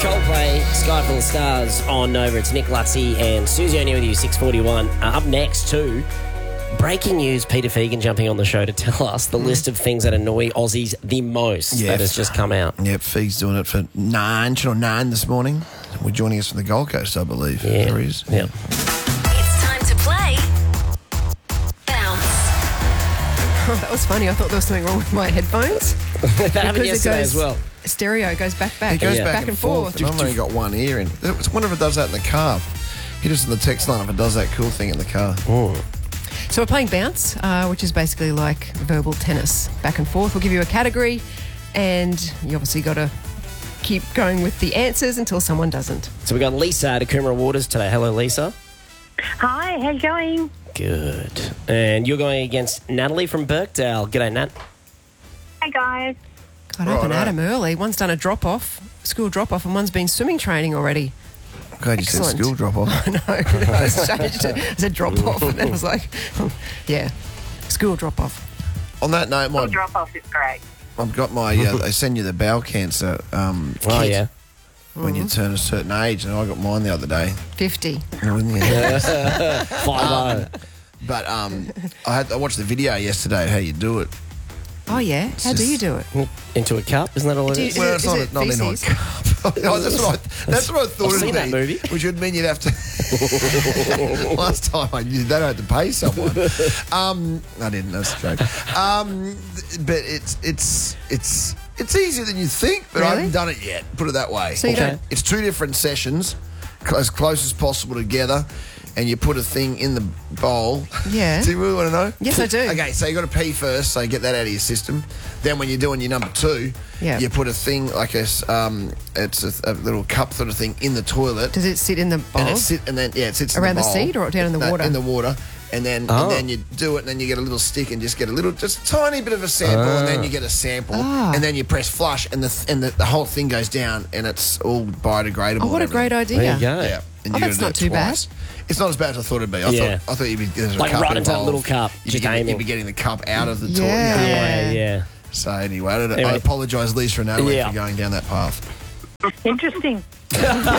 Coldplay, Sky Full of Stars on Nova. It's Nick Lutzy and Susie O'Neill with you, 6:41. Up next, too, breaking news, Peter Fegan jumping on the show to tell us the list of things that annoy Aussies the most that has just come out. Yep, Feeg's doing it for 9 this morning. We're joining us from the Gold Coast, I believe. Yeah. There he is. Yeah. It's time to play Bounce. Oh, that was funny. I thought there was something wrong with my headphones. That happened yesterday as well. Stereo goes back. It goes Yeah. back and forth. And I've only got one ear in. I wonder if it does that in the car. Hit us in the text line if it does that cool thing in the car. So we're playing Bounce, which is basically like verbal tennis, back and forth. We'll give you a category, and you obviously got to keep going with the answers until someone doesn't. So we got Lisa at Coomera Waters today. Hello, Lisa. Hi, how's it going? Good. And you're going against Natalie from Birkdale. G'day, Nat. Hey, guys. Got up and at him early. One's done a drop-off, school drop-off, and one's been swimming training already. Glad you said Excellent. school drop off. No, I changed it. I said drop-off, and then I was like, yeah, school drop-off. On that note, Oh, drop-off is great. I've got my, they send you the bowel cancer kit Oh, yeah. when you turn a certain age, and I got mine the other day. 50. Oh. 5-0. But I watched the video yesterday of how you do it. Oh, yeah? How do you do it? Into a cup, isn't that all it Do you- is? Well, Is it's it not in a feces? cup. Oh, that's what I thought I've it'd seen be. that movie. Which would mean you'd have to. Last time I did that, I had to pay someone. I didn't. That's a joke. But it's easier than you think. But I Really? haven't done it yet. Put it that way. So you don't- It's 2 different sessions, as close as possible together. And you put a thing in the bowl. Yeah. Do you really want to know? Yes, I do. Okay, so you got to pee first, so you get that out of your system. Then when you're doing your number 2, Yeah. you put a thing like it's a little cup sort of thing in the toilet. Does it sit in the bowl? And it sits in Around the the bowl. seat or down in the water? In the water. And then you do it, and then you get a little stick and just get just a tiny bit of a sample, and then you get a sample, and then you press flush, and the whole thing goes down, and it's all biodegradable. Oh, what a and great everything. idea. There you go. Yeah. And Oh, you that's gotta not do it too bad. twice. It's not as bad as I thought it'd be. Yeah. I thought you'd be there's a Like cup right into that involved. little cup, just You'd aiming. be getting the cup out of the Yeah. toilet. Yeah, yeah. So anyway, I Anyway. apologise, Lisa and Natalie, Yeah. for going down that path. Interesting. Is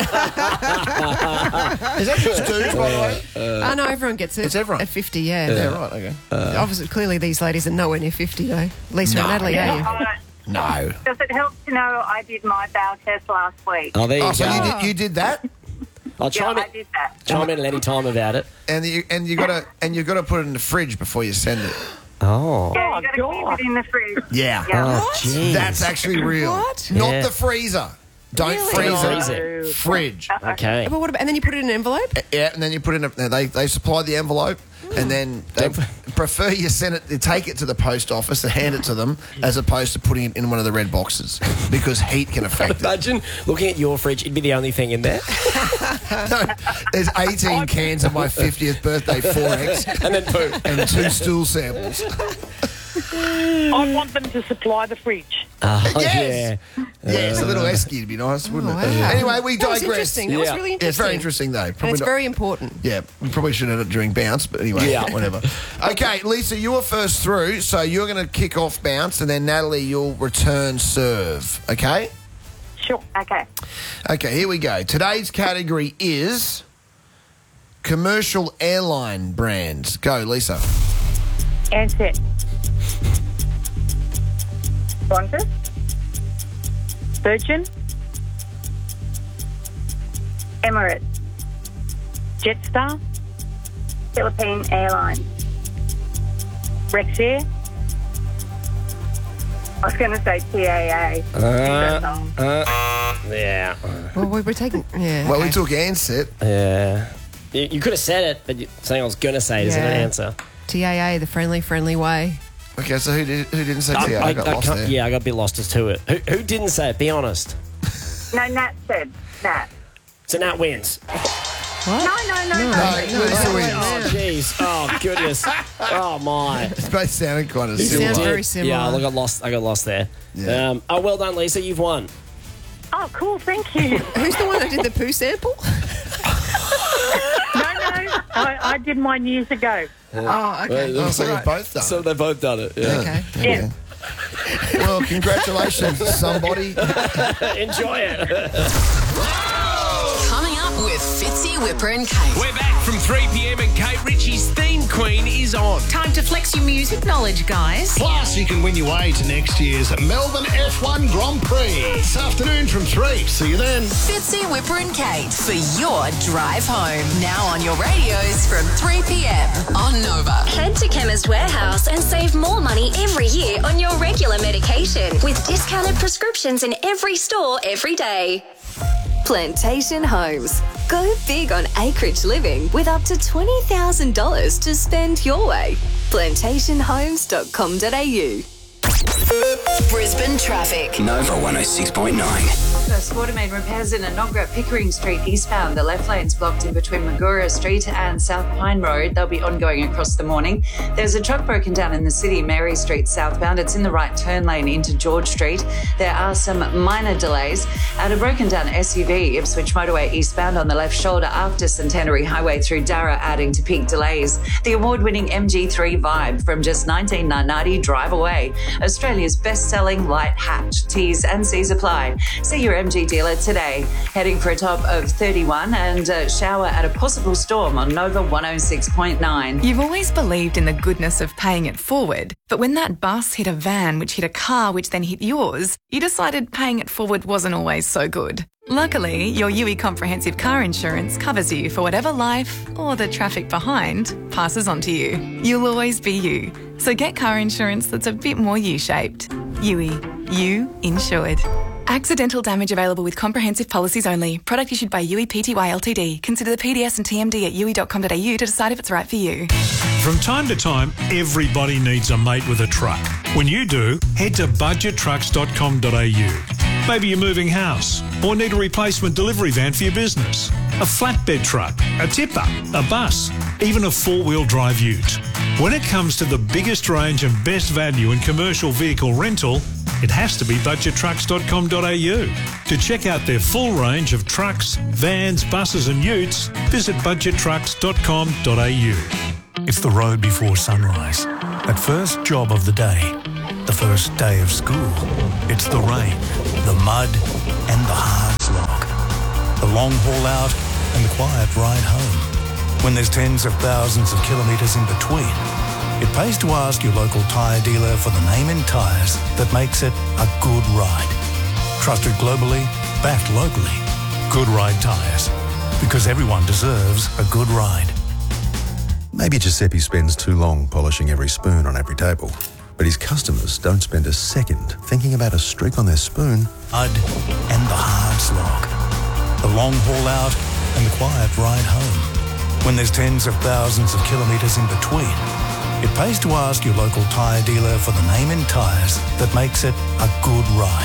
that just dudes, by the way? I know everyone gets it. It's everyone? At 50, yeah. Yeah, right, okay. Obviously, clearly these ladies are nowhere near 50, though. Lisa and Natalie, are you? No. Does it help to know I did my bowel test last week? Oh, there you Oh, go. so you did that? I'll Yeah, chime I did that. in at any time about it. And you gotta put it in the fridge before you send it. Oh. Yeah, you got to keep it in the fridge. Yeah. Oh, jeez. That's actually real. What? Not Yeah. the freezer. Don't Really? freeze Freeze it. it. Fridge. Okay. But what about, and then you put it in an envelope? Yeah, and then you put in they supply the envelope, and then they prefer you take it to the post office and hand it to them, as opposed to putting it in one of the red boxes, because heat can affect it. Imagine looking at your fridge, it'd be the only thing in there. No, there's 18 cans of my 50th birthday 4X And then poo. and 2 stool samples. I want them to supply the fridge. Oh, Yes. yeah. Yes, a little esky to be nice, wouldn't Oh, it? wow. Anyway, we That was digress. interesting. That was Yeah. really Yeah, interesting. it's very interesting though. And it's not- very important. Yeah, we probably should have it during bounce, but anyway, Yeah. whatever. Okay, Lisa, you were first through, so you're going to kick off bounce, and then Natalie, you'll return serve. Okay? Sure. Okay. Okay, here we go. Today's category is commercial airline brands. Go, Lisa. Ansett. Qantas. Virgin. Emirates. Jetstar. Philippine Airlines. Rexair. I was going to say TAA. Yeah. Well, we're taking, yeah. Well, we okay. took Ansett. Yeah. You could have said it, but saying I was going to say it isn't an Yeah. answer. TAA, the friendly way. Okay, so who didn't say TA? I got lost can't- there. Yeah, I got a bit lost as to it. Who didn't say it? Be honest. No, Nat said. Nat. So Nat wins. No. Lisa wins. Oh, jeez. Oh, goodness. Oh, my. Both sounded kind of You similar. sound very similar. Yeah, I got lost there. Yeah. Oh, well done, Lisa. You've won. Oh, cool. Thank you. Who's the one that did the poo sample? No. I did mine years ago. Oh, okay. Oh, so you've both done. So they've both done it. Yeah. Okay. Yeah. Well, congratulations, somebody. Enjoy it. Fitzy, Whipper and Kate. We're back from 3 p.m. and Kate Ritchie's Theme Queen is on. Time to flex your music knowledge, guys. Plus, you can win your way to next year's Melbourne F1 Grand Prix this afternoon from 3. See you then. Fitzy, Whipper and Kate for your drive home. Now on your radios from 3 p.m. on Nova. Head to Chemist Warehouse and save more money every year on your regular medication with discounted prescriptions in every store every day. Plantation Homes. Go big on acreage living with up to $20,000 to spend your way. plantationhomes.com.au. Brisbane traffic. Nova 106.9. First Watermain repairs in Enoggera, Pickering Street eastbound. The left lane's blocked in between Magura Street and South Pine Road. They'll be ongoing across the morning. There's a truck broken down in the city, Mary Street southbound. It's in the right turn lane into George Street. There are some minor delays. At a broken down SUV, Ipswich Motorway eastbound on the left shoulder after Centenary Highway through Darra, adding to peak delays. The award-winning MG3 Vibe from just $19,990 drive away. Australia's best-selling light hatch. T's and C's apply. See your MG dealer today. Heading for a top of 31 and a shower at a possible storm on Nova 106.9. You've always believed in the goodness of paying it forward, but when that bus hit a van which hit a car which then hit yours, you decided paying it forward wasn't always so good. Luckily, your UE Comprehensive Car Insurance covers you for whatever life, or the traffic behind, passes on to you. You'll always be you. So get car insurance that's a bit more U-shaped. UE. You insured. Accidental damage available with comprehensive policies only. Product issued by UE Pty Ltd. Consider the PDS and TMD at UE.com.au to decide if it's right for you. From time to time, everybody needs a mate with a truck. When you do, head to budgettrucks.com.au. Maybe you're moving house or need a replacement delivery van for your business, a flatbed truck, a tipper, a bus, even a four-wheel drive ute. When it comes to the biggest range and best value in commercial vehicle rental, it has to be budgettrucks.com.au. To check out their full range of trucks, vans, buses and utes, visit budgettrucks.com.au. It's the road before sunrise. That first job of the day. The first day of school. It's the rain, the mud and the hard slog. The long haul out and the quiet ride home. When there's tens of thousands of kilometres in between, it pays to ask your local tyre dealer for the name in tyres that makes it a good ride. Trusted globally, backed locally. Good Ride Tyres. Because everyone deserves a good ride. Maybe Giuseppe spends too long polishing every spoon on every table, but his customers don't spend a second thinking about a streak on their spoon. Mud and the hard slog. The long haul out and the quiet ride home. When there's tens of thousands of kilometres in between, it pays to ask your local tyre dealer for the name in tyres that makes it a good ride.